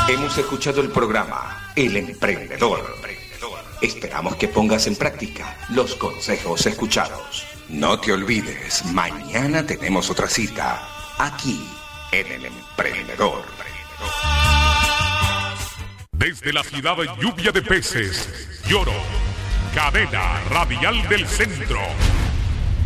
Hemos escuchado el programa El Emprendedor. Esperamos que pongas en práctica los consejos escuchados. No te olvides, mañana tenemos otra cita aquí en El Emprendedor. Desde la ciudad de Lluvia de Peces, Lloro, cadena radial del centro.